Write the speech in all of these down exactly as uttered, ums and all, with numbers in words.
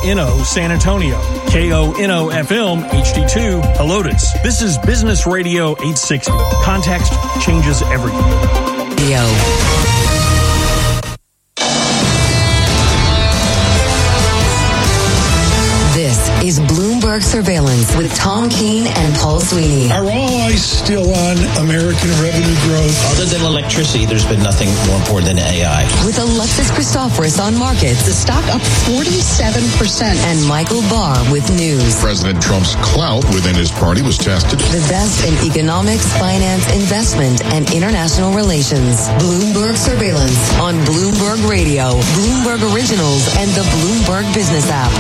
Inno, San Antonio. K O N O F M, H D two, Helotes. This is Business Radio eight sixty. Context changes everything. Yo. Is Bloomberg Surveillance with Tom Keene and Paul Sweeney. Are all eyes still on American revenue growth? Other than electricity, there's been nothing more important than A I. With Alexis Christoforous on markets. The stock up forty-seven percent. And Michael Barr with news. President Trump's clout within his party was tested. The best in economics, finance, investment, and international relations. Bloomberg Surveillance on Bloomberg Radio, Bloomberg Originals, and the Bloomberg Business app.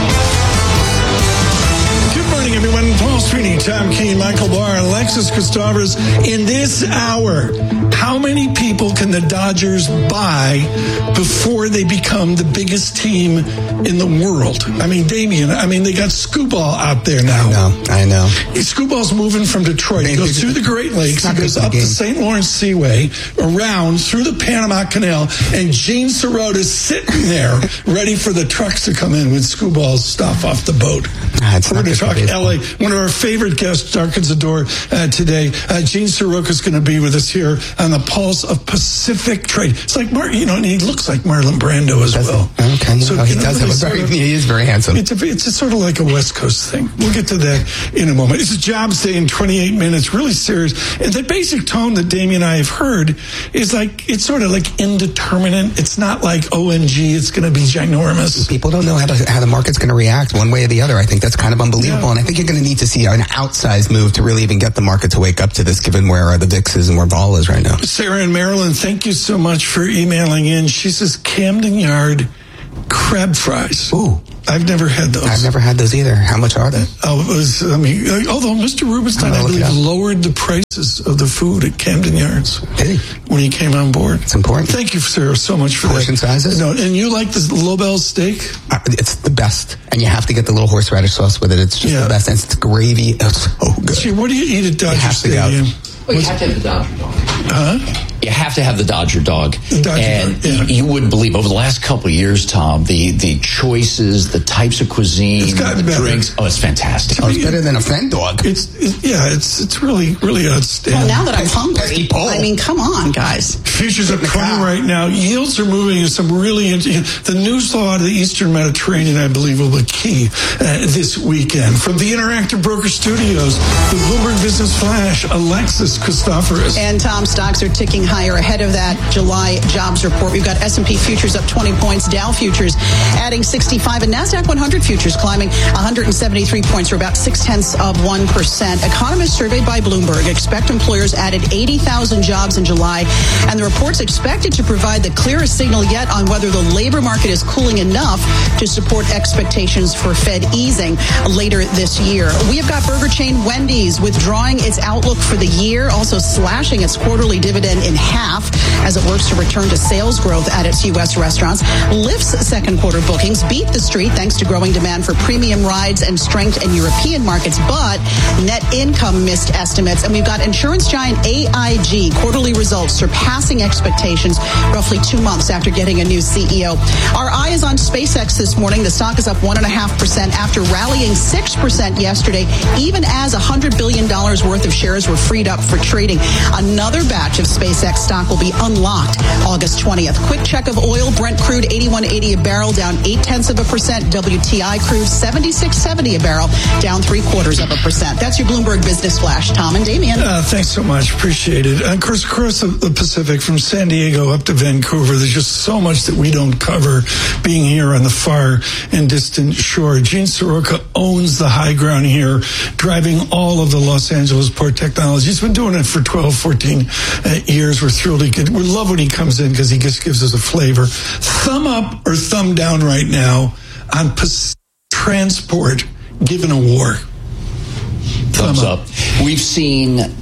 Good morning, everyone. Paul Sweeney, Tom Keene, Michael Barr, Alexis Christoforous. In this hour, how many people can the Dodgers buy before they become the biggest team in the world? I mean, Damian, I mean, they got Scooball out there now. I know, I know. Scooball's moving from Detroit. He goes through the Great Lakes. He goes up the Saint Lawrence Seaway, around, through the Panama Canal, and Gene Sirota's sitting there ready for the trucks to come in with Scooball's stuff off the boat. Ah, it's We're not going to talk L A. One of our favorite guests darkens the door uh, today. Uh, Gene Sirota is going to be with us here on the Pulse of Pacific Trade. It's like, Mar- you know, and he looks like Marlon Brando as well. Okay, so, no, he know, does have a very, of, he is very handsome. It's, a, it's a sort of like a West Coast thing. We'll get to that in a moment. It's a Jobs Day in twenty-eight minutes, really serious. And the basic tone that Damian and I have heard is like, it's sort of like indeterminate. It's not like O M G, it's going to be ginormous. People don't know how, to, how the market's going to react one way or the other. I think that's kind of unbelievable. Yeah. And I think you're going to need to see an outsized move to really even get the market to wake up to this, given where the V I X is and where vol is right now. Sarah in Maryland, thank you so much for emailing in. She says Camden Yard crab fries. Ooh. I've never had those. I've never had those either. How much are they? Oh, it was, I mean, although Mister Rubenstein, I believe, lowered the prices of the food at Camden Yards. Did he? When he came on board. It's important. Thank you, Sarah, so much for Portion that. sizes? No, and you like the Lobel steak? Uh, it's the best. And you have to get the little horseradish sauce with it. It's just yeah. the best. And it's gravy. It's so good. Gee, what do you eat at Dodger you have Stadium? To go. Well, you have to have the Dodger dog. Huh? You have to have the Dodger dog. The Dodger and dog, yeah. you, you wouldn't believe, over the last couple of years, Tom, the, the choices, the types of cuisine, it's gotten the better. drinks. Oh, it's fantastic. Oh, it's better than a Fen dog. It's it, Yeah, it's it's really, really outstanding. Well, now that I'm hungry, I mean, come on, guys. Futures are twenty right now. Yields are moving in some really interesting. The news flow out of the Eastern Mediterranean, I believe, will be key uh, this weekend. From the Interactive Broker Studios, the Bloomberg Business Flash, Alexis Christoforous. And Tom, stocks are ticking higher ahead of that July jobs report. We've got S and P futures up twenty points, Dow futures adding sixty-five, and NASDAQ one hundred futures climbing one hundred seventy-three points, or about six tenths of one percent. Economists surveyed by Bloomberg expect employers added eighty thousand jobs in July, and the report's expected to provide the clearest signal yet on whether the labor market is cooling enough to support expectations for Fed easing later this year. We have got burger chain Wendy's withdrawing its outlook for the year, also slashing its quarterly dividend in half as it works to return to sales growth at its U S restaurants. Lyft's second quarter bookings beat the street thanks to growing demand for premium rides and strength in European markets, but net income missed estimates. And we've got insurance giant A I G quarterly results surpassing expectations roughly two months after getting a new C E O. Our eye is on SpaceX this morning. The stock is up one point five percent after rallying six percent yesterday, even as one hundred billion dollars worth of shares were freed up for trading. Another batch of SpaceX stock will be unlocked August twentieth. Quick check of oil. Brent crude eighty-one eighty a barrel, down eight tenths of a percent. W T I crude seventy-six seventy a barrel, down three quarters of a percent. That's your Bloomberg Business Flash. Tom and Damian. Uh, thanks so much. Appreciate it. And of course, across the, the Pacific, from San Diego up to Vancouver, there's just so much that we don't cover being here on the far and distant shore. Gene Sirota owns the high ground here, driving all of the Los Angeles port technology. He's been doing it for twelve, fourteen uh, years. We're thrilled he could. We love when he comes in because he just gives us a flavor. Thumb up or thumb down right now on Pacific transport given a war? Thumbs up. We've seen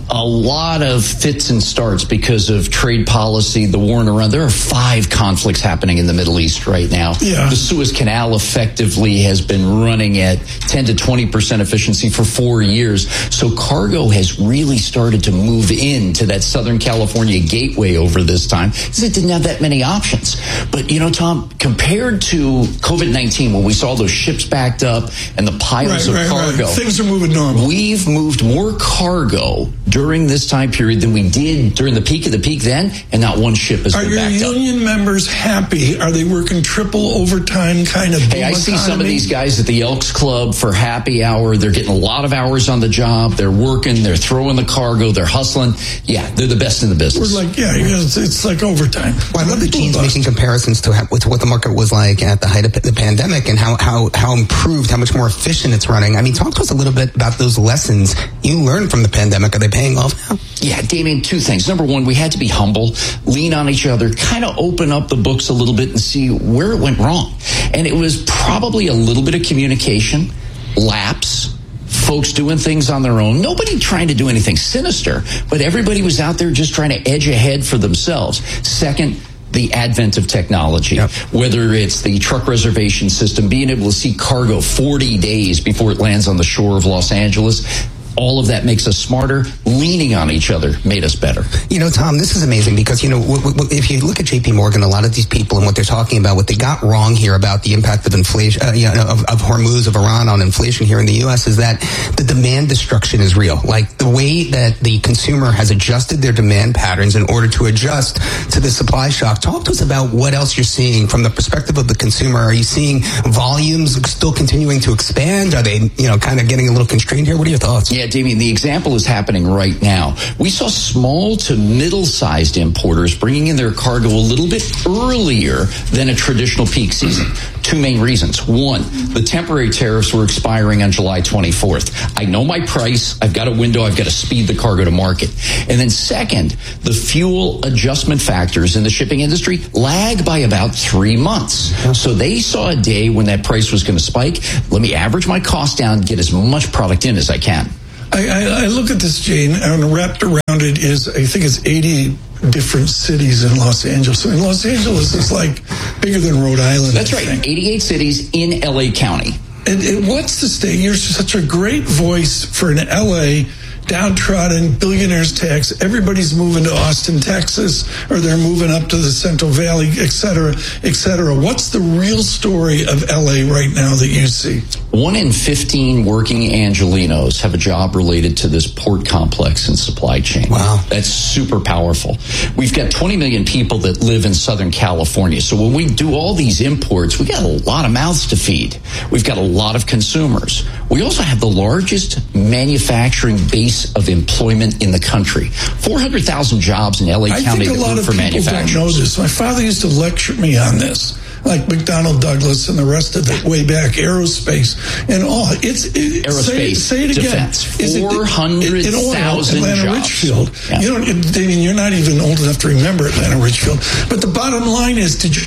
a lot of fits and starts because of trade policy, the war in Iran. There are five conflicts happening in the Middle East right now. Yeah. The Suez Canal effectively has been running at ten to twenty percent efficiency for four years. So cargo has really started to move into that Southern California gateway over this time because it didn't have that many options. But, you know, Tom, compared to COVID nineteen, when we saw those ships backed up and the piles right, of right, cargo, right. Things are moving normal. We've moved more cargo during this time period than we did during the peak of the peak then, and not one ship has are been your backed union up. members happy? Are they working triple overtime kind of Hey, I see economy? some of these guys at the Elks Club for happy hour. They're getting a lot of hours on the job. They're working. They're throwing the cargo. They're hustling. Yeah, they're the best in the business. We're like, yeah, it's, it's like overtime. Well, I love that Gene's making comparisons to, how, to what the market was like at the height of the pandemic and how, how, how improved, how much more efficient it's running. I mean, talk to us a little bit about those lessons you learned from the pandemic. Are they paying off now? Yeah, Damien, two things. Number one, we had to be humble, lean on each other, kind of open up the books a little bit and see where it went wrong. And it was probably a little bit of communication, lapse, folks doing things on their own. Nobody trying to do anything sinister, but everybody was out there just trying to edge ahead for themselves. Second, the advent of technology, yep. Whether it's the truck reservation system, being able to see cargo forty days before it lands on the shore of Los Angeles. All of that makes us smarter. Leaning on each other made us better. You know, Tom, this is amazing because, you know, w- w- if you look at J P Morgan, a lot of these people and what they're talking about, what they got wrong here about the impact of inflation, uh, you know, of, of Hormuz, of Iran on inflation here in the U S is that the demand destruction is real. Like the way that the consumer has adjusted their demand patterns in order to adjust to the supply shock. Talk to us about what else you're seeing from the perspective of the consumer. Are you seeing volumes still continuing to expand? Are they, you know, kind of getting a little constrained here? What are your thoughts? Yeah, Damien, the example is happening right now. We saw small to middle-sized importers bringing in their cargo a little bit earlier than a traditional peak season. Two main reasons. One, the temporary tariffs were expiring on July twenty-fourth. I know my price. I've got a window. I've got to speed the cargo to market. And then second, the fuel adjustment factors in the shipping industry lag by about three months. So they saw a day when that price was going to spike. Let me average my cost down, get as much product in as I can. I, I, I look at this, Jane, and wrapped around it is, I think it's eighty different cities in Los Angeles. I mean, Los Angeles is like bigger than Rhode Island. That's right. eighty-eight cities in L A County. And, and what's the state? You're such a great voice for an L A downtrodden billionaires tax. Everybody's moving to Austin, Texas, or they're moving up to the Central Valley, et cetera, et cetera. What's the real story of L A right now that you see? One in fifteen working Angelinos have a job related to this port complex and supply chain. Wow. That's super powerful. We've got twenty million people that live in Southern California. So when we do all these imports, we got a lot of mouths to feed. We've got a lot of consumers. We also have the largest manufacturing base of employment in the country. four hundred thousand jobs in L A I County think a that lot work of for people manufacturers. don't know this. My father used to lecture me on this, like McDonnell Douglas and the rest of it way back, aerospace and all. It's it, Aerospace, say, say it again. defense, Is it- four hundred thousand Atlanta jobs. Richfield. Yeah. You don't, Damien, you're not even old enough to remember Atlanta Richfield. But the bottom line is, did you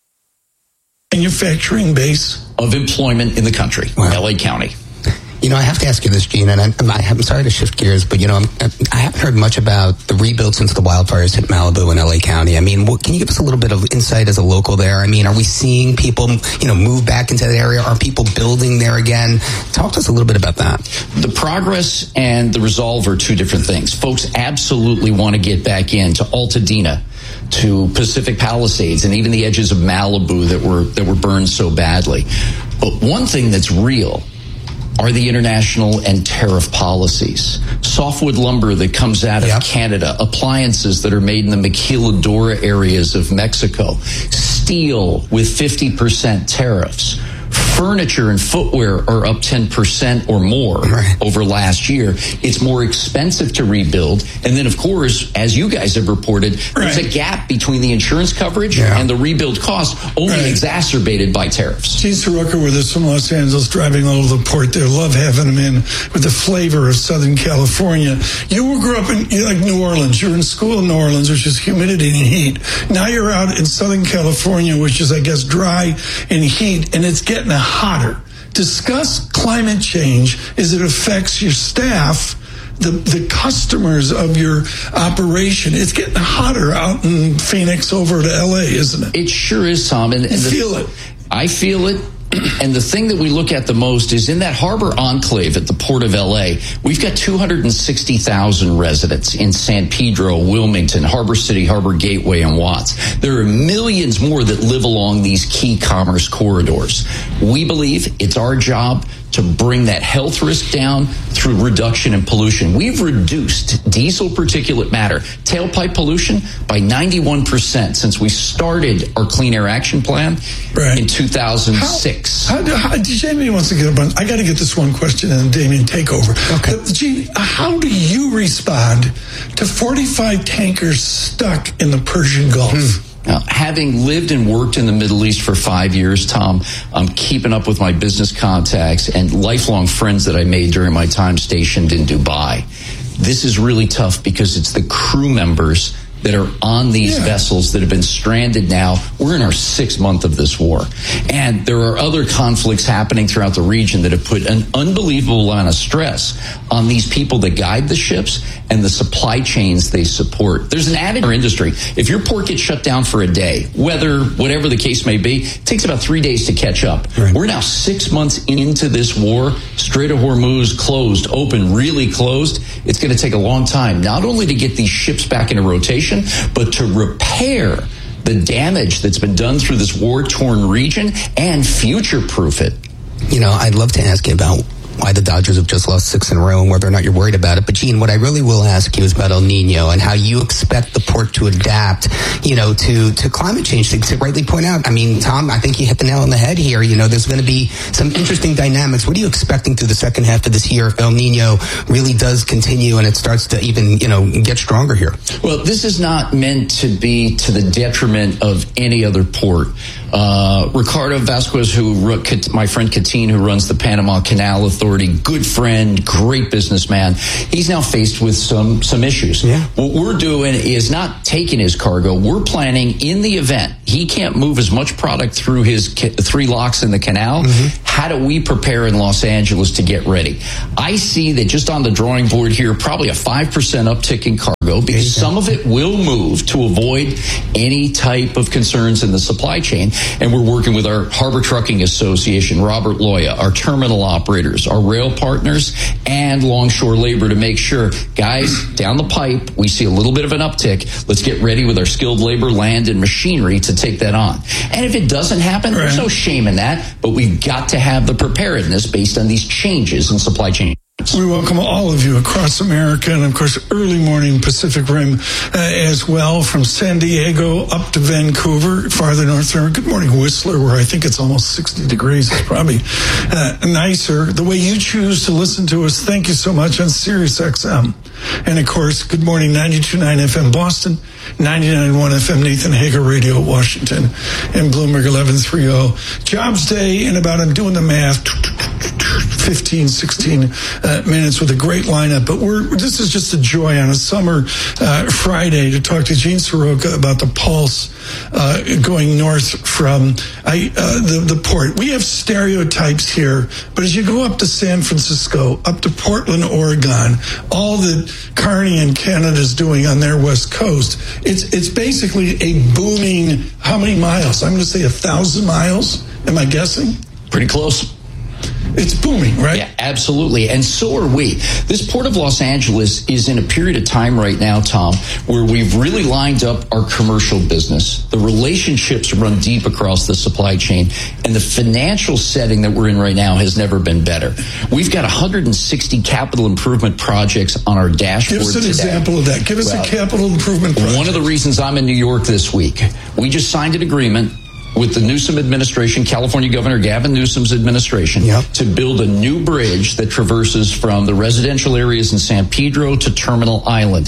manufacturing base Of employment in the country, Wow. L A County. You know, I have to ask you this, Gene, and I'm, I'm sorry to shift gears, but, you know, I'm, I haven't heard much about the rebuild since the wildfires hit Malibu and L A County. I mean, what, can you give us a little bit of insight as a local there? I mean, are we seeing people, you know, move back into the area? Are people building there again? Talk to us a little bit about that. The progress and the resolve are two different things. Folks absolutely want to get back into Altadena, to Pacific Palisades, and even the edges of Malibu that were that were burned so badly. But one thing that's real are the international and tariff policies. Softwood lumber that comes out of yep. Canada, appliances that are made in the maquiladora areas of Mexico, steel with fifty percent tariffs. Furniture and footwear are up ten percent or more right. over last year. It's more expensive to rebuild. And then, of course, as you guys have reported, there's right. a gap between the insurance coverage yeah. and the rebuild cost, only right. exacerbated by tariffs. Gene Soroka with us from Los Angeles, driving all over the port there. Love having him in with the flavor of Southern California. You grew up in you like New Orleans. You're in school in New Orleans, which is humidity and heat. Now you're out in Southern California, which is, I guess, dry and heat, and it's getting hotter. Discuss climate change as it affects your staff, the, the customers of your operation. It's getting hotter out in Phoenix over to L A, isn't it? It sure is, Tom. And, and you the, feel it. I feel it. And the thing that we look at the most is in that harbor enclave at the Port of L A, we've got two hundred sixty thousand residents in San Pedro, Wilmington, Harbor City, Harbor Gateway, and Watts. There are millions more that live along these key commerce corridors. We believe it's our job to bring that health risk down through reduction in pollution. We've reduced diesel particulate matter, tailpipe pollution, by ninety-one percent since we started our Clean Air Action Plan right. in two thousand six. How, how, how, Jamie wants to get up on, I got to get this one question and Damien take over. Okay. Uh, Jamie, how do you respond to forty-five tankers stuck in the Persian Gulf? Hmm. Now, having lived and worked in the Middle East for five years, Tom, I'm keeping up with my business contacts and lifelong friends that I made during my time stationed in Dubai. This is really tough because it's the crew members that are on these yeah. vessels that have been stranded now. We're in our sixth month of this war. And there are other conflicts happening throughout the region that have put an unbelievable amount of stress on these people that guide the ships and the supply chains they support. There's an adage in our industry. If your port gets shut down for a day, whether, whatever the case may be, it takes about three days to catch up. Right. We're now six months into this war. Strait of Hormuz closed, open, really closed. It's going to take a long time, not only to get these ships back into rotation, but to repair the damage that's been done through this war-torn region and future-proof it. You know, I'd love to ask you about why the Dodgers have just lost six in a row and whether or not you're worried about it. But, Gene, what I really will ask you is about El Nino and how you expect the port to adapt, you know, to, to climate change. To, to rightly point out, I mean, Tom, I think you hit the nail on the head here. You know, there's going to be some interesting dynamics. What are you expecting through the second half of this year if El Nino really does continue and it starts to even, you know, get stronger here? Well, this is not meant to be to the detriment of any other port. Uh, Ricardo Vasquez, who my friend Katine, who runs the Panama Canal Authority, good friend, great businessman. He's now faced with some some issues. Yeah. What we're doing is not taking his cargo. We're planning in the event he can't move as much product through his ca- three locks in the canal. Mm-hmm. How do we prepare in Los Angeles to get ready? I see that just on the drawing board here, probably a five percent uptick in cargo because some of it will move to avoid any type of concerns in the supply chain. And we're working with our Harbor Trucking Association, Robert Loya, our terminal operators, our rail partners, and longshore labor to make sure, guys, down the pipe, we see a little bit of an uptick. Let's get ready with our skilled labor, land, and machinery to take that on. And if it doesn't happen, right. there's no shame in that, but we've got to have the preparedness based on these changes in supply chain. We welcome all of you across America and, of course, early morning Pacific Rim uh, as well, from San Diego up to Vancouver, farther north there. Good morning, Whistler, where I think it's almost sixty degrees. It's probably uh, nicer. The way you choose to listen to us, thank you so much on Sirius X M. And, of course, good morning, ninety-two point nine F M Boston, ninety-nine point one F M Nathan Hager Radio Washington, and Bloomberg eleven thirty. Jobs Day in about, I'm doing the math, fifteen, sixteen uh, minutes with a great lineup. But we're this is just a joy on a summer uh, Friday to talk to Gene Soroka about the Pulse uh, going north from I, uh, the, the port. We have stereotypes here, but as you go up to San Francisco, up to Portland, Oregon, all that Carney and Canada's doing on their west coast, it's it's basically a booming, how many miles? I'm going to say a thousand miles. Am I guessing? Pretty close. It's booming, right? Yeah, absolutely. And so are we. This Port of Los Angeles is in a period of time right now, Tom, where we've really lined up our commercial business. The relationships run deep across the supply chain, and the financial setting that we're in right now has never been better. We've got one hundred sixty capital improvement projects on our dashboard today. Give us an today. example of that. Give us well, a capital improvement project. One of the reasons I'm in New York this week, we just signed an agreement with the Newsom administration, California Governor Gavin Newsom's administration, yep. to build a new bridge that traverses from the residential areas in San Pedro to Terminal Island.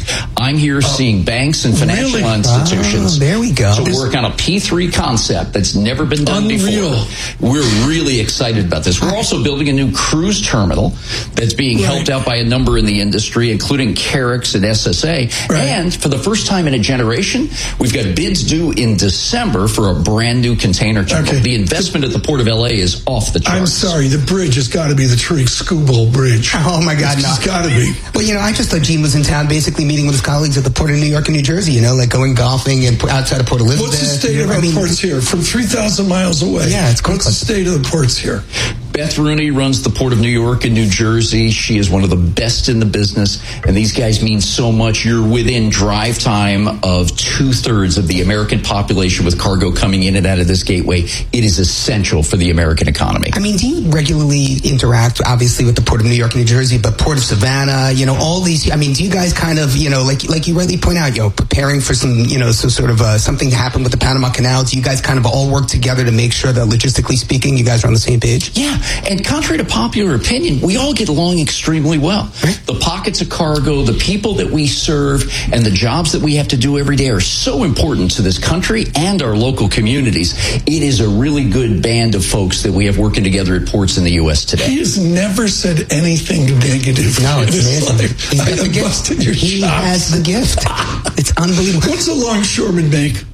I'm here oh. seeing banks and financial really? institutions oh, there we go. to work on a P three concept that's never been done Unreal. before. We're really excited about this. We're also building a new cruise terminal that's being right. helped out by a number in the industry, including Carrick's and S S A. Right. And for the first time in a generation, we've got bids due in December for a brand new container terminal. Okay. The investment at the Port of L A is off the charts. I'm sorry, the bridge has got to be the Tariq-Skubal Bridge. Oh, my God, it's no. It's got to be. Well, you know, I just thought Gene was in town basically meeting with his colleagues at the Port of New York and New Jersey, you know, like going golfing and outside of Port Elizabeth. What's the state of our I mean, ports here? From three thousand miles away. Yeah, it's What's the state of the ports here? Beth Rooney runs the Port of New York and New Jersey. She is one of the best in the business, and these guys mean so much. You're within drive time of two-thirds of the American population with cargo coming in and out of this gateway. It is essential for the American economy. I mean, do you regularly interact, obviously, with the Port of New York and New Jersey, but Port of Savannah, you know, all these, I mean, do you guys kind of, you know, like like you rightly point out, you know, preparing for some, you know, so sort of uh, something to happen with the Panama Canal, do you guys kind of all work together to make sure that, logistically speaking, you guys are on the same page? Yeah. And contrary to popular opinion, we all get along extremely well. Right. The pockets of cargo, the people that we serve, and the jobs that we have to do every day are so important to this country and our local communities. It is a really good band of folks that we have working together at ports in the U S today. He has never said anything negative. No, it's amazing. He's got the gift. Your he shops. has the gift. It's unbelievable. What's a longshoreman make?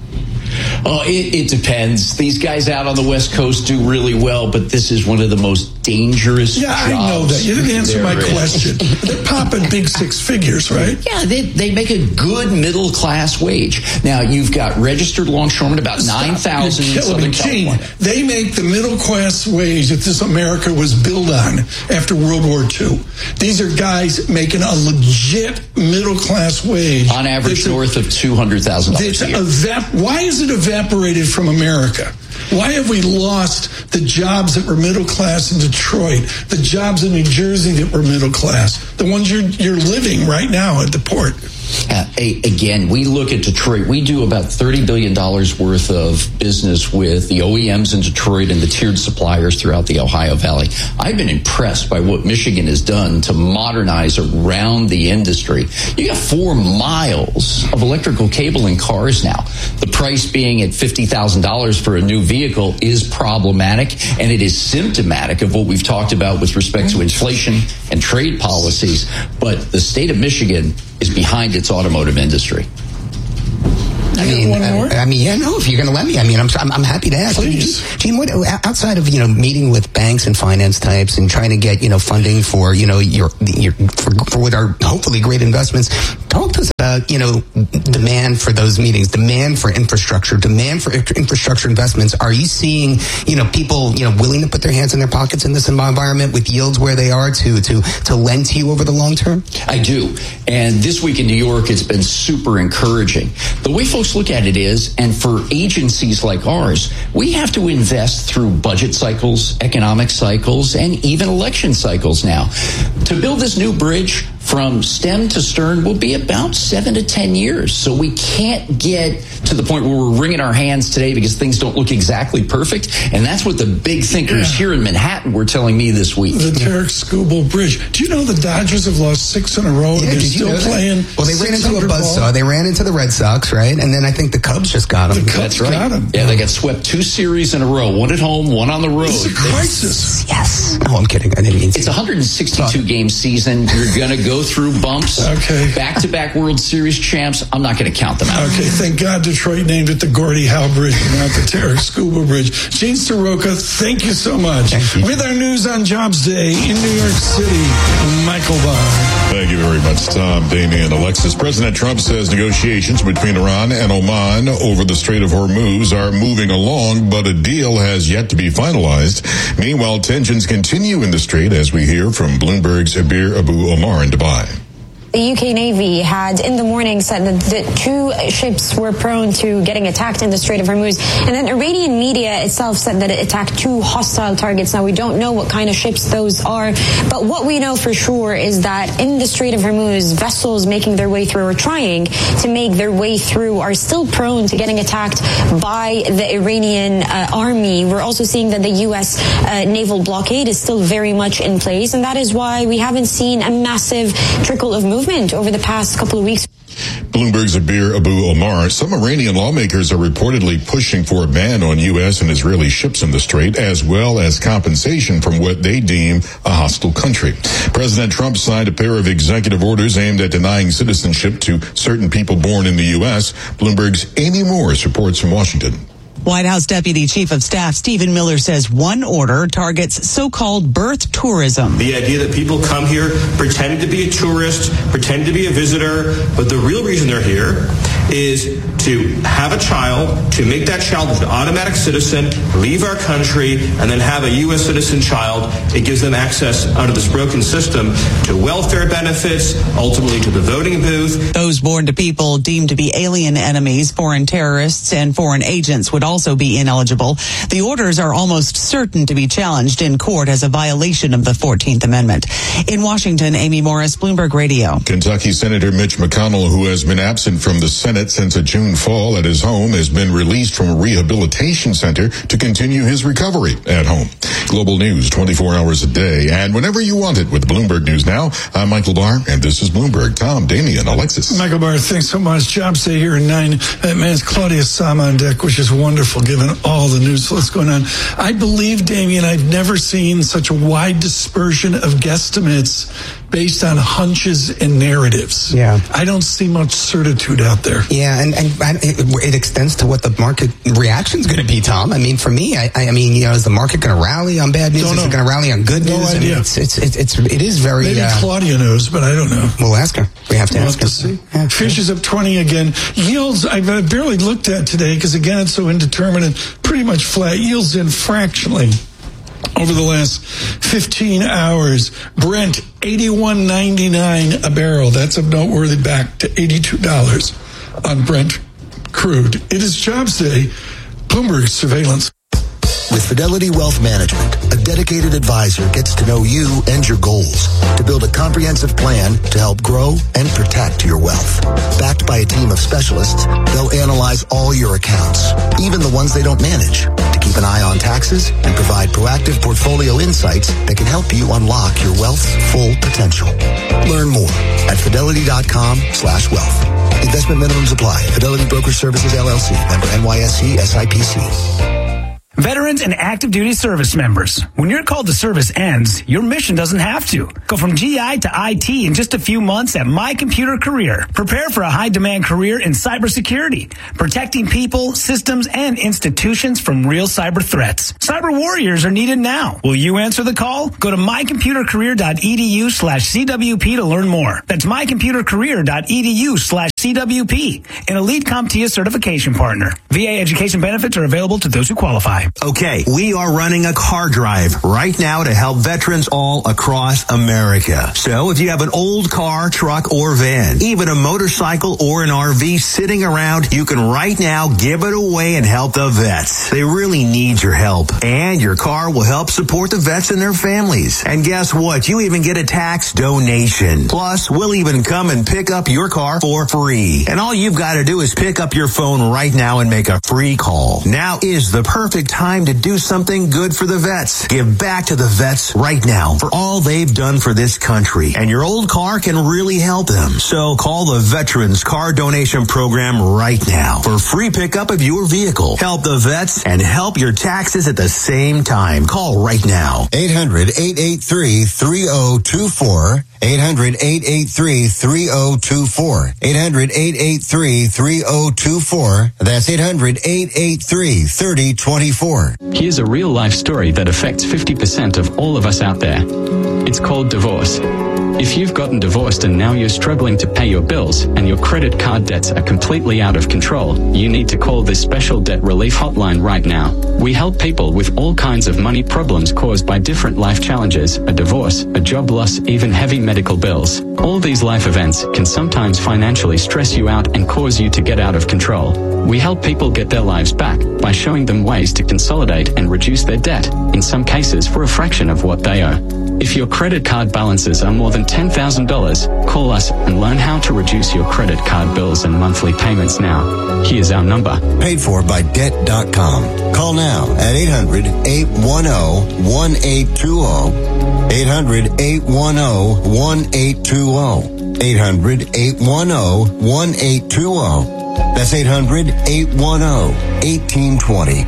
Oh, it, it depends. These guys out on the West Coast do really well, but this is one of the most dangerous yeah, jobs. I know that. You didn't answer my in. question. They're popping big six figures, right? Yeah, they, they make a good middle-class wage. Now, you've got registered longshoremen, about nine thousand in Southern California. Gene, they make the middle-class wage that this America was built on after World War Two. These are guys making a legit middle-class wage. On average, north of two hundred thousand dollars a year. Evap- Why is it evaporated from America? Why have we lost the jobs that were middle class in Detroit, the jobs in New Jersey that were middle class, the ones you're you're living right now at the port? Uh, again, we look at Detroit. We do about thirty billion dollars worth of business with the O E Ms in Detroit and the tiered suppliers throughout the Ohio Valley. I've been impressed by what Michigan has done to modernize around the industry. You got four miles of electrical cable in cars now. The price being at fifty thousand dollars for a new vehicle is problematic, and it is symptomatic of what we've talked about with respect to inflation and trade policies. But the state of Michigan is behind its automotive industry. I mean, I, I mean, yeah, no. If you're going to let me, I mean, I'm I'm, I'm happy to ask. Please. Gene, what, outside of you know meeting with banks and finance types and trying to get you know funding for you know your your for, for what are hopefully great investments, talk to us about you know demand for those meetings, demand for infrastructure, demand for infrastructure investments. Are you seeing you know people you know willing to put their hands in their pockets in this environment with yields where they are to to to lend to you over the long term? I do, and this week in New York, it's been super encouraging. The way folks look at it is, and for agencies like ours, we have to invest through budget cycles, economic cycles, and even election cycles now. To build this new bridge from stem to stern will be about seven to ten years. So we can't get to the point where we're wringing our hands today because things don't look exactly perfect. And that's what the big thinkers yeah. here in Manhattan were telling me this week. The Tariq-Skubal Bridge. Do you know the Dodgers have lost six in a row? Yeah, They're still playing. Well, they ran into a buzzsaw. They ran into the Red Sox, right? And then I think the Cubs just got them. The Cubs that's right. got them. Yeah, they got swept two series in a row. One at home, one on the road. It's a crisis. Yes. No, I'm kidding. I didn't mean to. It's a one hundred sixty-two game season. You're going to go through bumps. Okay. Back-to-back World Series champs. I'm not going to count them out. Okay, thank God Detroit named it the Gordie Howe Bridge and not the Tariq-Skubal Bridge. Gene Soroka, thank you so much. You. With our news on Jobs Day in New York City, Michael Barr. Thank you very much, Tom, Damian, Alexis. President Trump says negotiations between Iran and Oman over the Strait of Hormuz are moving along, but a deal has yet to be finalized. Meanwhile, tensions continue in the strait, as we hear from Bloomberg's Abir Abu Omar in Dubai. The U K Navy had in the morning said that the two ships were prone to getting attacked in the Strait of Hormuz. And then Iranian media itself said that it attacked two hostile targets. Now, we don't know what kind of ships those are. But what we know for sure is that in the Strait of Hormuz, vessels making their way through or trying to make their way through are still prone to getting attacked by the Iranian uh, army. We're also seeing that the U S uh, naval blockade is still very much in place. And that is why we haven't seen a massive trickle of movement over the past couple of weeks. Bloomberg's Abir Abu Omar. Some Iranian lawmakers are reportedly pushing for a ban on U S and Israeli ships in the Strait, as well as compensation from what they deem a hostile country. President Trump signed a pair of executive orders aimed at denying citizenship to certain people born in the U S. Bloomberg's Amy Morris reports from Washington. White House Deputy Chief of Staff Stephen Miller says one order targets so-called birth tourism. The idea that people come here pretending to be a tourist, pretend to be a visitor, but the real reason they're here is to have a child, to make that child an automatic citizen, leave our country, and then have a U S citizen child. It gives them access under this broken system to welfare benefits, ultimately to the voting booth. Those born to people deemed to be alien enemies, foreign terrorists, and foreign agents would also be ineligible. The orders are almost certain to be challenged in court as a violation of the fourteenth Amendment. In Washington, Amy Morris, Bloomberg Radio. Kentucky Senator Mitch McConnell, who has been absent from the Senate since a June fall at his home, has been released from a rehabilitation center to continue his recovery at home. Global news twenty-four hours a day and whenever you want it with Bloomberg News Now. I'm Michael Barr, and this is Bloomberg. Tom, Damian, Alexis. Michael Barr, thanks so much. Jobs Day here in nine. Uh, man, it's Claudia Sama on deck, which is wonderful given all the news that's going on. I believe, Damian, I've never seen such a wide dispersion of guesstimates based on hunches and narratives. Yeah. I don't see much certitude out there. Yeah, and, and, and it, it extends to what the market reaction is going to be, Tom. I mean, for me, I, I mean, you know, is the market going to rally on bad news? Don't is know. it going to rally on good No news? idea. I mean, it's, it's, it's, it's, it is very... Maybe uh, Claudia knows, but I don't know. We'll ask her. We have to We'll ask have her. to see. Yeah. Fish is up twenty again. Yields, I've barely looked at today because, again, it's so indeterminate. Pretty much flat. Yields in fractionally over the last fifteen hours. Brent, eighty-one ninety-nine a barrel. That's a noteworthy, back to eighty-two dollars on Brent crude. It is Jobs Day. Bloomberg Surveillance. With Fidelity Wealth Management, a dedicated advisor gets to know you and your goals to build a comprehensive plan to help grow and protect your wealth. Backed by a team of specialists, they'll analyze all your accounts, even the ones they don't manage, to keep an eye on taxes and provide proactive portfolio insights that can help you unlock your wealth's full potential. Learn more at fidelity.com slash wealth. Investment minimums apply. Fidelity Broker Services, L L C. Member N Y S E S I P C. Veterans and active duty service members. When your call to service ends, your mission doesn't have to. Go from G I to I T in just a few months at My Computer Career. Prepare for a high-demand career in cybersecurity, protecting people, systems, and institutions from real cyber threats. Cyber warriors are needed now. Will you answer the call? Go to mycomputercareer.edu slash CWP to learn more. That's mycomputercareer.edu slash CWP, an elite CompTIA certification partner. V A education benefits are available to those who qualify. Okay, we are running a car drive right now to help veterans all across America. So if you have an old car, truck, or van, even a motorcycle or an R V sitting around, you can right now give it away and help the vets. They really need your help. And your car will help support the vets and their families. And guess what? You even get a tax donation. Plus, we'll even come and pick up your car for free. And all you've got to do is pick up your phone right now and make a free call. Now is the perfect time to do something good for the vets. Give back to the vets right now for all they've done for this country. And your old car can really help them. So call the Veterans Car Donation Program right now for free pickup of your vehicle. Help the vets and help your taxes at the same time. Call right now. eight hundred, eight eight three, three oh two four. eight hundred, eight eight three, three oh two four. eight hundred, eight eight three, three oh two four. That's eight hundred, eight eight three, three oh two four. Here's a real life story that affects fifty percent of all of us out there. It's called divorce. If you've gotten divorced and now you're struggling to pay your bills and your credit card debts are completely out of control, you need to call this special debt relief hotline right now. We help people with all kinds of money problems caused by different life challenges, a divorce, a job loss, even heavy medical bills. All these life events can sometimes financially stress you out and cause you to get out of control. We help people get their lives back by showing them ways to consolidate and reduce their debt, in some cases for a fraction of what they owe. If your credit card balances are more than ten thousand dollars, call us and learn how to reduce your credit card bills and monthly payments now. Here's our number. Paid for by debt dot com. Call now at eight hundred, eight one zero, one eight two zero. eight hundred, eight one zero, one eight two zero. eight hundred, eight one zero, one eight two zero. That's eight hundred, eight one zero, one eight two zero.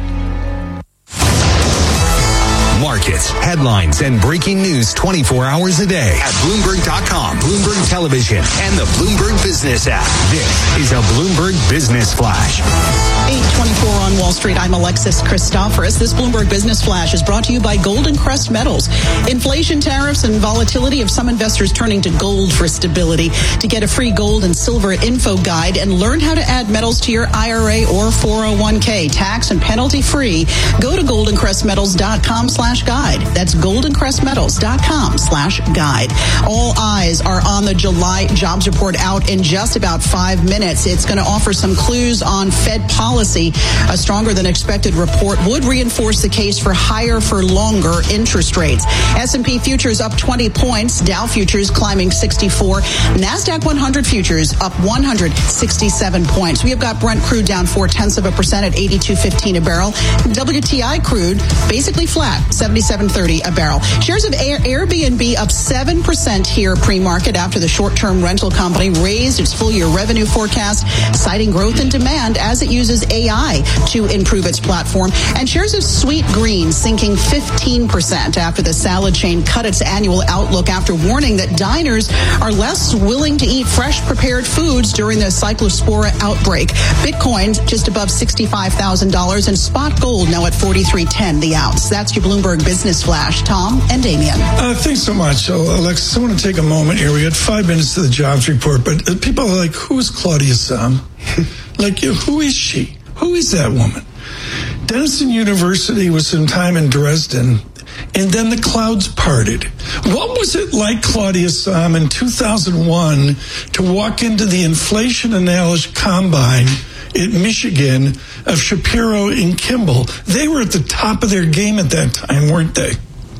Markets, headlines, and breaking news twenty-four hours a day at Bloomberg dot com, Bloomberg Television, and the Bloomberg Business app. This is a Bloomberg Business Flash. eight twenty-four on Wall Street. I'm Alexis Christoforous. This Bloomberg Business Flash is brought to you by Golden Crest Metals. Inflation, tariffs, and volatility of some investors turning to gold for stability. To get a free gold and silver info guide and learn how to add metals to your I R A or four oh one k, tax and penalty free, go to golden crest metals dot com slash guide. That's golden crest metals dot com slash guide. All eyes are on the July jobs report out in just about five minutes. It's going to offer some clues on Fed policy. A stronger than expected report would reinforce the case for higher for longer interest rates. S and P futures up twenty points. Dow futures climbing sixty-four. NASDAQ one hundred futures up one hundred sixty-seven points. We have got Brent crude down four tenths of a percent at eighty-two fifteen a barrel. W T I crude basically flat, seventy-seven thirty a barrel. Shares of Air- Airbnb up seven percent here pre-market after the short-term rental company raised its full-year revenue forecast, citing growth in demand as it uses A I to improve its platform. And shares of Sweet Green sinking fifteen percent after the salad chain cut its annual outlook after warning that diners are less willing to eat fresh prepared foods during the cyclospora outbreak. Bitcoin just above sixty-five thousand dollars and spot gold now at forty-three ten the ounce. That's your Bloomberg Business Flash. Tom and Damien. Uh, thanks so much, so, Alexis. I want to take a moment here. We got five minutes to the jobs report, but uh, people are like, who is Claudia Sahm? Like, who is she? Who is that woman? Denison University was some time in Dresden, and then the clouds parted. What was it like, Claudia Sahm, in two thousand one to walk into the inflation analysis combine at Michigan of Shapiro and Kimball? They were at the top of their game at that time, weren't they?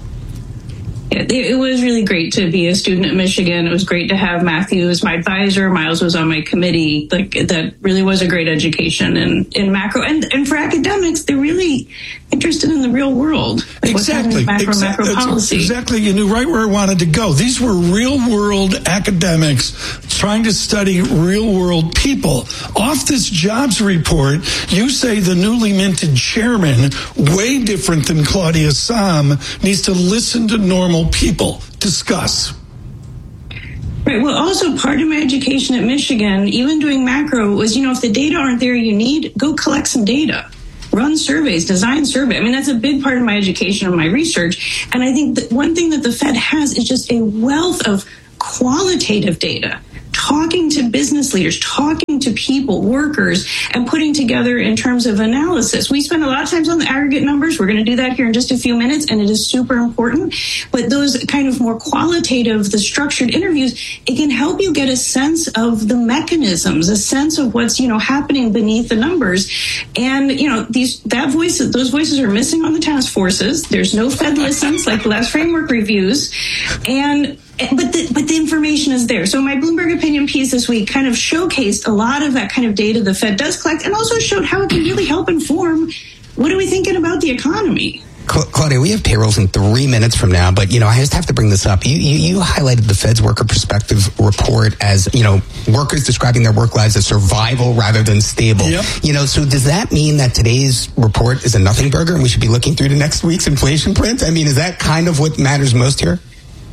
It was really great to be a student at Michigan. It was great to have Matthew as my advisor. Miles was on my committee. Like, that really was a great education in, in macro. And, and for academics, they're really interested in the real world. Like Exactly. Macro, exactly. macro policy. Exactly. You knew right where I wanted to go. These were real world academics trying to study real world people. Off this jobs report, you say the newly minted chairman, way different than Claudia Sahm, needs to listen to normal people. Discuss. Right. Well, also part of my education at Michigan, even doing macro, was, you know, if the data aren't there you need, go collect some data. Run surveys, design survey. I mean, that's a big part of my education and my research. And I think that one thing that the Fed has is just a wealth of qualitative data. Talking to business leaders, talking to people, workers, and putting together in terms of analysis. We spend a lot of times on the aggregate numbers. We're going to do that here in just a few minutes, and it is super important. But those kind of more qualitative, the structured interviews, it can help you get a sense of the mechanisms, a sense of what's, you know, happening beneath the numbers. And, you know, these that voices, those voices are missing on the task forces. There's no Fed listens like the last framework reviews. And But the, but the information is there. So my Bloomberg Opinion piece this week kind of showcased a lot of that kind of data the Fed does collect, and also showed how it can really help inform what are we thinking about the economy. Claudia, we have payrolls in three minutes from now, but, you know, I just have to bring this up. You, you, you highlighted the Fed's Worker Perspective report as, you know, workers describing their work lives as survival rather than stable. Yep. You know, so does that mean that today's report is a nothing burger and we should be looking through to next week's inflation print? I mean, is that kind of what matters most here?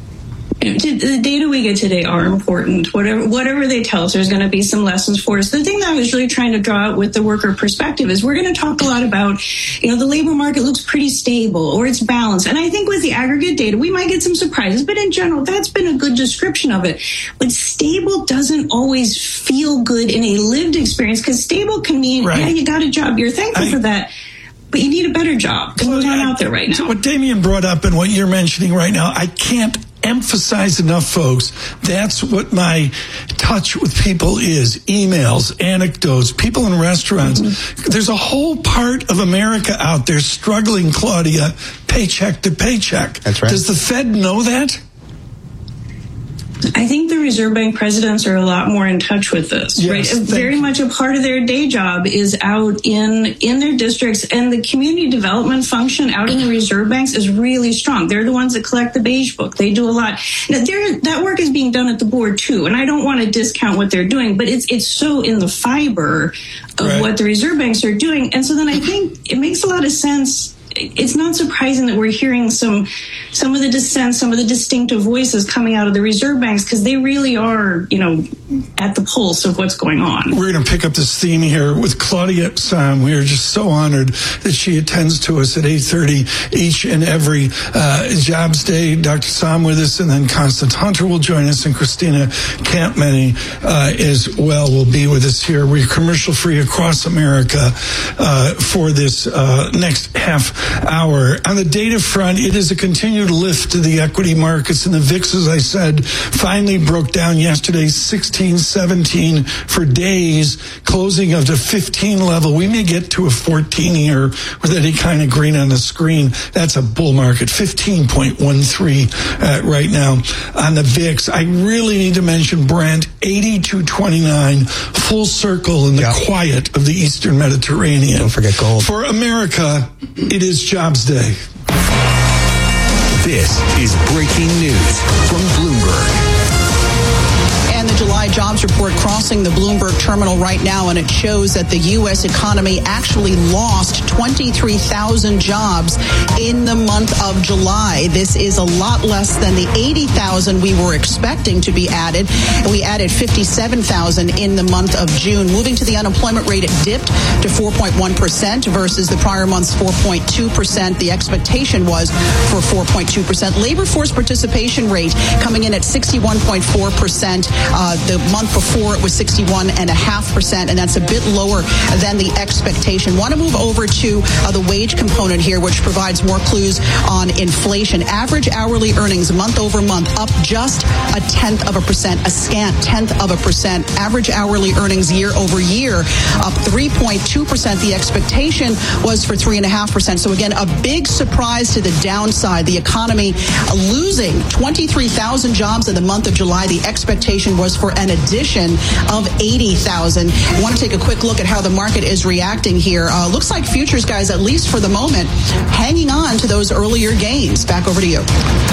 The data we get today are important. Whatever whatever they tell us, there's going to be some lessons for us. The thing that I was really trying to draw out with the worker perspective is we're going to talk a lot about, you know, the labor market looks pretty stable or it's balanced. And I think with the aggregate data, we might get some surprises. But in general, that's been a good description of it. But stable doesn't always feel good in a lived experience, because stable can mean, right, yeah, you got a job. You're thankful I- for that. But you need a better job, because there's one out there right now. What Damien brought up and what you're mentioning right now, I can't emphasize enough, folks. That's what my touch with people is. Emails, anecdotes, people in restaurants. Mm-hmm. There's a whole part of America out there struggling, Claudia, paycheck to paycheck. That's right. Does the Fed know that? I think the Reserve Bank presidents are a lot more in touch with this, yes, right? Very you. much a part of their day job is out in, in their districts, and the community development function out in the reserve banks is really strong. They're the ones that collect the beige book. They do a lot. Now, that work is being done at the board too, and I don't want to discount what they're doing, but it's it's so in the fiber of right. what the reserve banks are doing. And so then I think it makes a lot of sense. It's not surprising that we're hearing some some of the dissent, some of the distinctive voices coming out of the reserve banks, because they really are, you know, at the pulse of what's going on. We're going to pick up this theme here with Claudia Sahm. We are just so honored that she attends to us at eight thirty each and every uh, Jobs Day. Doctor Sahm with us, and then Constance Hunter will join us, and Christina Campmany uh, as well will be with us here. We're commercial free across America uh, for this uh, next half hour. On the data front, it is a continued lift to the equity markets, and the V I X, as I said, finally broke down yesterday, sixteen, seventeen for days, closing of the fifteen level. We may get to a fourteen here with any kind of green on the screen. That's a bull market, fifteen point one three uh, right now on the V I X. I really need to mention Brent, eighty-two twenty-nine, full circle in the yep. quiet of the Eastern Mediterranean. Don't forget gold. For America, it is Jobs Day. This is breaking news from Bloomberg. And the July jobs report crossing the Bloomberg terminal right now, and it shows that the U S economy actually lost twenty-three thousand jobs in the month of July. This is a lot less than the eighty thousand we were expecting to be added. And we added fifty-seven thousand in the month of June. Moving to the unemployment rate, it dipped to four point one percent versus the prior month's four point two percent. The expectation was for four point two percent. Labor force participation rate coming in at sixty-one point four percent. Uh, the month before it was sixty-one point five percent, and that's a bit lower than the expectation. Want to move over to uh, the wage component here, which provides more clues on inflation. Average hourly earnings month over month up just a tenth of a percent, a scant tenth of a percent. Average hourly earnings year over year up three point two percent. The expectation was for three point five percent. So again, a big surprise to the downside. The economy losing twenty-three thousand jobs in the month of July. The expectation was for an addition of eighty thousand. I want to take a quick look at how the market is reacting here. Uh, looks like futures guys, at least for the moment, hanging on to those earlier gains. Back over to you.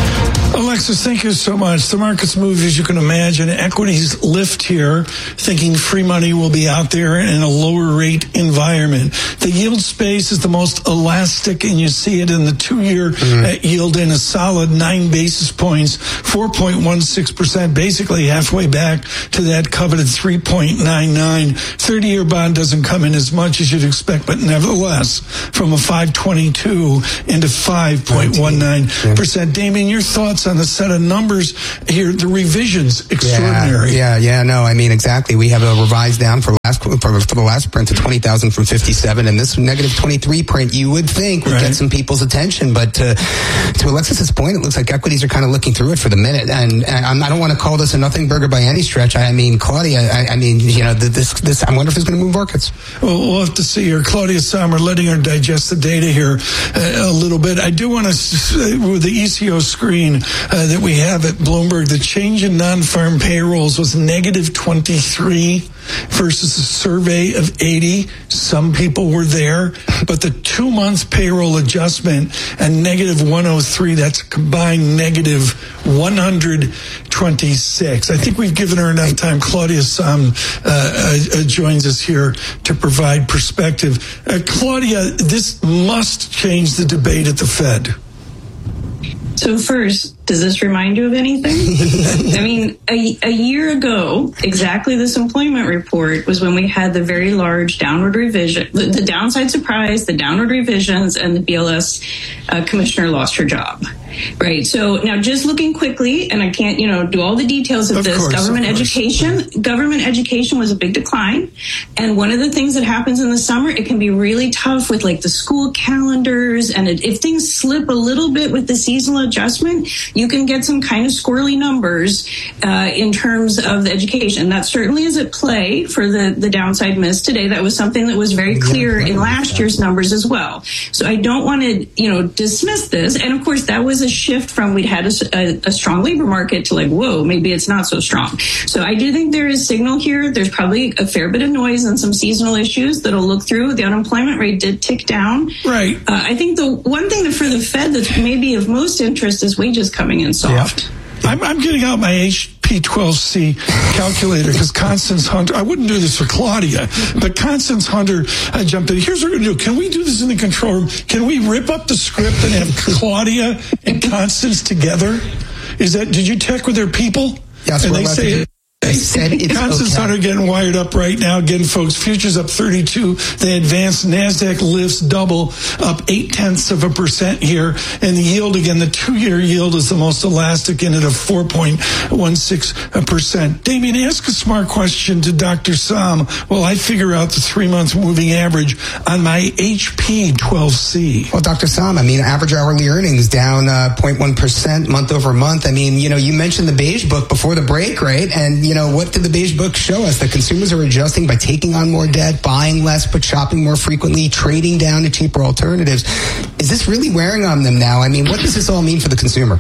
Alexis, thank you so much. The market's moved, as you can imagine. Equities lift here, thinking free money will be out there in a lower rate environment. The yield space is the most elastic, and you see it in the two-year mm-hmm. uh, yield in a solid nine basis points, four point one six percent, basically halfway back to that coveted three point nine nine. thirty-year bond doesn't come in as much as you'd expect, but nevertheless, from a five twenty-two into five point one nine percent. Damien, your thoughts on the set of numbers here, the revisions, extraordinary. Yeah, yeah, yeah, no, I mean, exactly. We have a revised down for last for, for the last print to twenty thousand from fifty-seven, and this negative twenty-three print, you would think, would right. get some people's attention, but to, to Alexis's point, it looks like equities are kind of looking through it for the minute, and, and I don't want to call this a nothing burger by any stretch. I mean, Claudia, I, I mean, you know, this, this, I wonder if it's going to move markets. Well, we'll have to see here. Claudia Sahm, letting her digest the data here uh, a little bit. I do want to, with the E C O screen uh, that we have at Bloomberg, the change in non-farm payrolls was negative twenty-three versus a survey of eighty. Some people were there, but the two-month payroll adjustment and negative one oh three, that's a combined negative one hundred twenty-six. I think we've given her enough time. Claudia Sahm uh, uh, joins us here to provide perspective. Uh, Claudia, this must change the debate at the Fed. So first, does this remind you of anything? I mean, a, a year ago, exactly this employment report was when we had the very large downward revision, the, the downside surprise, the downward revisions, and the B L S uh, commissioner lost her job. Right. So now just looking quickly, and I can't, you know, do all the details of, of this, course, government of education, government education was a big decline. And one of the things that happens in the summer, it can be really tough with like the school calendars. And it, if things slip a little bit with the seasonal adjustment, you can get some kind of squirrely numbers uh, in terms of the education. That certainly is at play for the, the downside miss today. That was something that was very clear in last year's numbers as well. So I don't want to, you know, dismiss this. And of course, that was a shift from we'd had a, a, a strong labor market to like, whoa, maybe it's not so strong. So I do think there is signal here. There's probably a fair bit of noise and some seasonal issues that'll look through. The unemployment rate did tick down. Right. Uh, I think the one thing that for the Fed that's maybe of most interest is wages coming in soft. Yep. I'm, I'm getting out my H P twelve C calculator because Constance Hunter, I wouldn't do this for Claudia, but Constance Hunter uh, jumped in. Here's what we're going to do. Can we do this in the control room? Can we rip up the script and have Claudia and Constance together? Is that, did you check with their people? Yes, and we're they allowed say to do- They said it's Constance okay. Hunter getting wired up right now. Again, folks, futures up thirty-two. They advance. NASDAQ lifts double, up eight tenths of a percent here. And the yield, again, the two-year yield is the most elastic in it of four point one six percent. Damien, ask a smart question to Doctor Sam while I figure out the three-month moving average on my H P twelve C. Well, Doctor Sam, I mean, average hourly earnings down uh, zero point one percent month over month. I mean, you know, you mentioned the beige book before the break, right? And, you know, what did the beige book show us? That consumers are adjusting by taking on more debt, buying less, but shopping more frequently, trading down to cheaper alternatives. Is this really wearing on them now? I mean, what does this all mean for the consumer?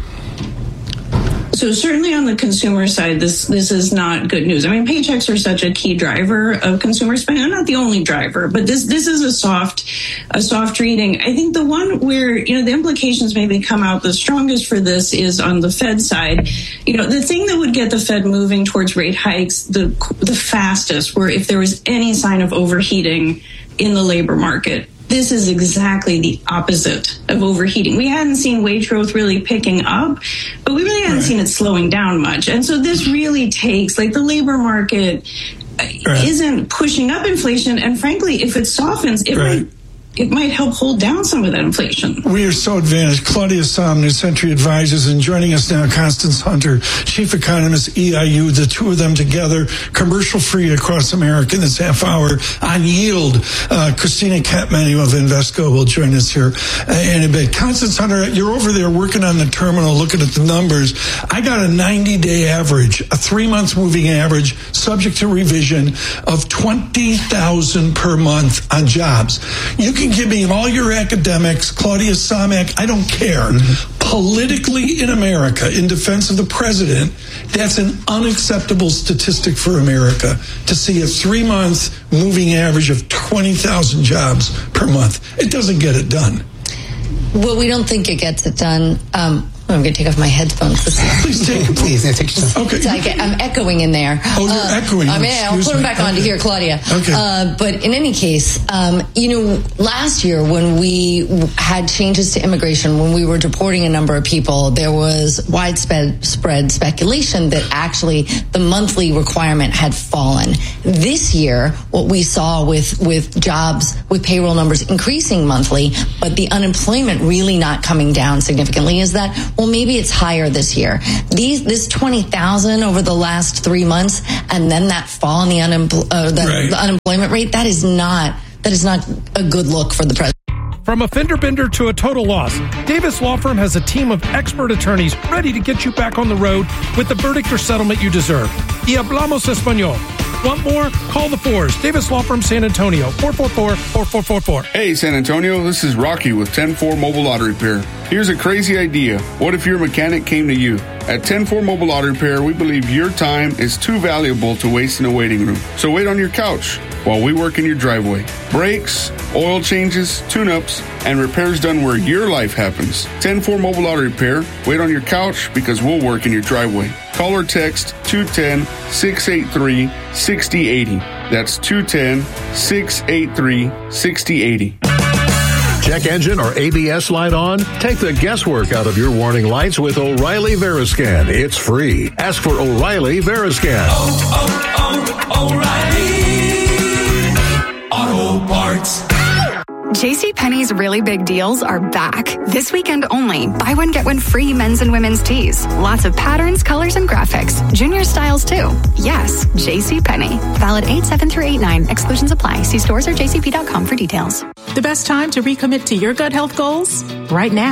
So certainly on the consumer side, this this is not good news. I mean, paychecks are such a key driver of consumer spending. Not the only driver, but this this is a soft a soft reading. I think the one where, you know, the implications maybe come out the strongest for this is on the Fed side. You know, the thing that would get the Fed moving towards rate hikes the the fastest were if there was any sign of overheating in the labor market. This is exactly the opposite of overheating. We hadn't seen wage growth really picking up, but we really hadn't right. seen it slowing down much. And so this really takes, like, the labor market right. isn't pushing up inflation. And frankly, if it softens, it right. might it might help hold down some of that inflation. We are so advantaged. Claudia Sam, New Century Advisors, and joining us now, Constance Hunter, Chief Economist, E I U, the two of them together, commercial-free across America in this half hour on yield. Uh, Christina Catmanu of Invesco will join us here uh, in a bit. Constance Hunter, you're over there working on the terminal, looking at the numbers. I got a ninety-day average, a three-month moving average, subject to revision, of twenty thousand per month on jobs. You can give me all your academics, Claudia Samek, I don't care. Mm-hmm. Politically in America, in defense of the president, that's an unacceptable statistic for America to see a three-month moving average of twenty thousand jobs per month. It doesn't get it done. Well, we don't think it gets it done. Um, I'm going to take off my headphones. Please take it. Please, take it. Okay. So I get, I'm echoing in there. Oh, you're uh, echoing. I mean, I'll put them back okay. on to hear Claudia. Okay. Uh, but in any case, um, you know, last year when we had changes to immigration, when we were deporting a number of people, there was widespread spread speculation that actually the monthly requirement had fallen. This year, what we saw with, with jobs, with payroll numbers increasing monthly, but the unemployment really not coming down significantly, is that, well, maybe it's higher this year. These, this twenty thousand over the last three months, and then that fall in the, unempl- uh, the, right. the unemployment rate, that is not that is not a good look for the president. From a fender bender to a total loss, Davis Law Firm has a team of expert attorneys ready to get you back on the road with the verdict or settlement you deserve. Y hablamos español. Want more? Call the fours. Davis Law Firm San Antonio, four four four, four four four four. Hey, San Antonio, this is Rocky with ten four Mobile Auto Repair. Here's a crazy idea. What if your mechanic came to you? At ten four Mobile Auto Repair, we believe your time is too valuable to waste in a waiting room. So wait on your couch while we work in your driveway. Brakes, oil changes, tune-ups, and repairs done where your life happens. ten four Mobile Auto Repair. Wait on your couch because we'll work in your driveway. Call or text two one zero, six eight three, six zero eight zero. That's two one zero, six eight three, six zero eight zero. Check engine or A B S light on? Take the guesswork out of your warning lights with O'Reilly Veriscan. It's free. Ask for O'Reilly Veriscan. Oh, oh, oh, O'Reilly Auto Parts. JCPenney's really big deals are back. This weekend only. Buy one, get one free men's and women's tees. Lots of patterns, colors, and graphics. Junior styles, too. Yes, JCPenney. Valid eight seven through eight nine. Exclusions apply. See stores or j c p dot com for details. The best time to recommit to your gut health goals? Right now.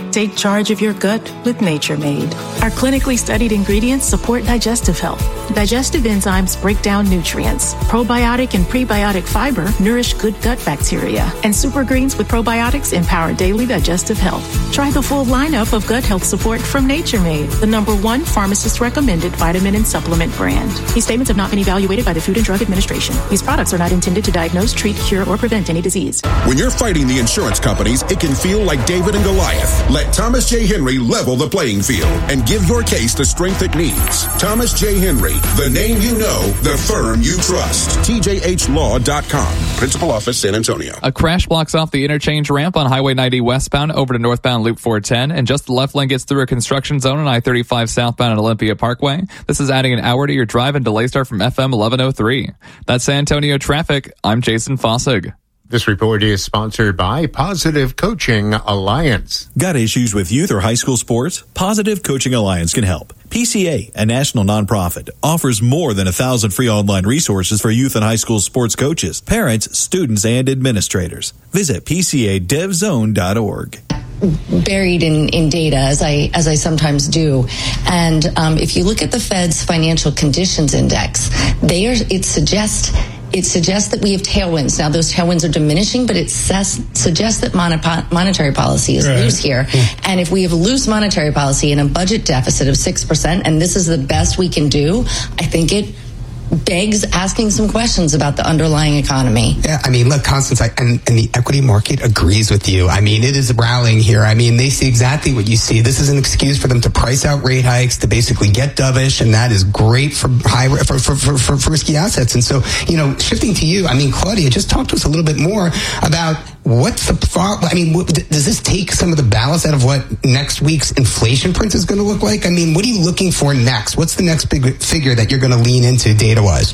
Take charge of your gut with Nature Made. Our clinically studied ingredients support digestive health. Digestive enzymes break down nutrients. Probiotic and prebiotic fiber nourish good gut bacteria. And super greens with probiotics empower daily digestive health. Try the full lineup of gut health support from Nature Made, the number one pharmacist recommended vitamin and supplement brand. These statements have not been evaluated by the Food and Drug Administration. These products are not intended to diagnose, treat, cure, or prevent any disease. When you're fighting the insurance companies, it can feel like David and Goliath. Let Thomas J. Henry level the playing field and give your case the strength it needs. Thomas J. Henry, the name you know, the firm you trust. T J H law dot com. Principal Office, San Antonio. A crash blocks off the interchange ramp on Highway ninety westbound over to northbound Loop four ten, and just the left lane gets through a construction zone on I thirty-five southbound at Olympia Parkway. This is adding an hour to your drive and delay start from F M eleven oh three. That's San Antonio traffic. I'm Jason Fossig. This report is sponsored by Positive Coaching Alliance. Got issues with youth or high school sports? Positive Coaching Alliance can help. P C A, a national nonprofit, offers more than a thousand free online resources for youth and high school sports coaches, parents, students, and administrators. Visit P C A dev zone dot org. Buried in, in data, as I as I sometimes do, and um, if you look at the Fed's Financial Conditions Index, they are it suggests. It suggests that we have tailwinds. Now, those tailwinds are diminishing, but it says, suggests that mono- monetary policy is right. loose here. And if we have a loose monetary policy and a budget deficit of six percent, and this is the best we can do, I think it begs asking some questions about the underlying economy. Yeah, I mean, look, Constance, I, and, and the equity market agrees with you. I mean, it is rallying here. I mean, they see exactly what you see. This is an excuse for them to price out rate hikes, to basically get dovish, and that is great for high for for, for, for, for risky assets. And so, you know, shifting to you, I mean, Claudia, just talk to us a little bit more about what's the problem. I mean, what, does this take some of the ballast out of what next week's inflation print is going to look like? I mean, what are you looking for next? What's the next big figure that you're going to lean into data-wise?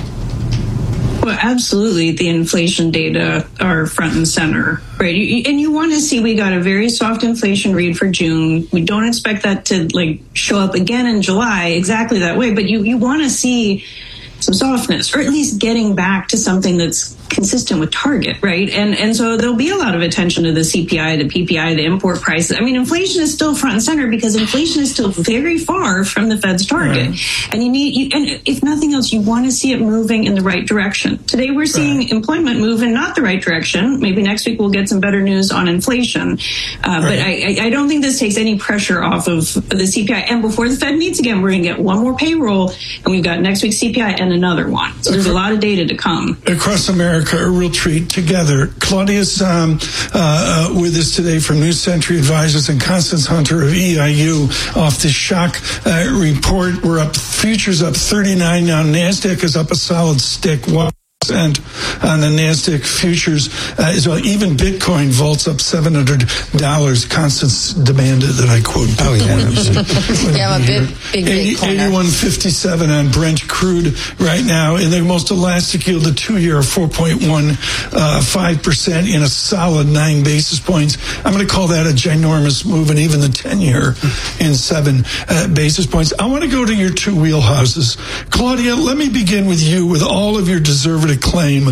Well, absolutely. The inflation data are front and center, right? You, and you want to see, we got a very soft inflation read for June. We don't expect that to like show up again in July exactly that way, but you, you want to see some softness, or at least getting back to something that's consistent with target, right? And and so there'll be a lot of attention to the C P I, the P P I, the import prices. I mean, inflation is still front and center because inflation is still very far from the Fed's target. Right. And you need, you, and if nothing else, you want to see it moving in the right direction. Today we're seeing right. employment move in not the right direction. Maybe next week we'll get some better news on inflation. Uh, right. But I, I don't think this takes any pressure off of the C P I. And before the Fed meets again, we're going to get one more payroll, and we've got next week's C P I and another one. So there's a lot of data to come. Across America, a real treat together. Claudia's um, uh, with us today from New Century Advisors, and Constance Hunter of E I U off the shock uh, report. We're up, futures up thirty-nine now. NASDAQ is up a solid stick. One percent on the NASDAQ futures uh, as well. Even Bitcoin vaults up seven hundred dollars. Constance demanded that I quote Bitcoin. Oh, yeah. yeah, I'm a big, big, big corner. eighty-one fifty-seven on Brent crude right now. And the most elastic yield, the two-year, four point one five percent in a solid nine basis points. I'm going to call that a ginormous move, and even the ten-year in seven uh, basis points. I want to go to your two wheelhouses. Claudia, let me begin with you with all of your deserved claim